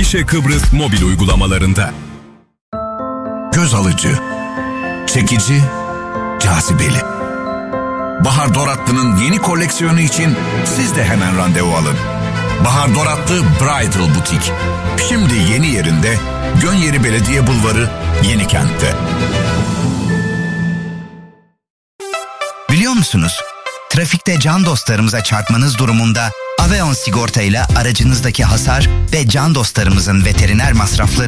Ayşe Kıbrıs mobil uygulamalarında. Göz alıcı, çekici, cazibeli. Bahar Doratlı'nın yeni koleksiyonu için siz de hemen randevu alın. Bahar Doratlı Bridal Butik. Şimdi yeni yerinde, Gönyeri Belediye Bulvarı, Yenikent'te. Biliyor musunuz? Trafikte can dostlarımıza çarpmanız durumunda Aveon sigorta ile aracınızdaki hasar ve can dostlarımızın veteriner masrafları